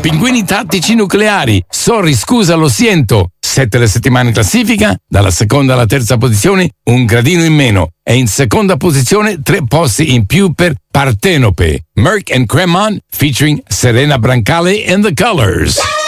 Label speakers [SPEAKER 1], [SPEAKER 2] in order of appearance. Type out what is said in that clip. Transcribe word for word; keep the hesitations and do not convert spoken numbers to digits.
[SPEAKER 1] Pinguini tattici nucleari, sorry scusa lo siento. Sette le settimane in classifica, dalla seconda alla terza posizione un gradino in meno e in seconda posizione tre posti in più per Partenope, Merck and Cremon featuring Serena Brancale and the Colors.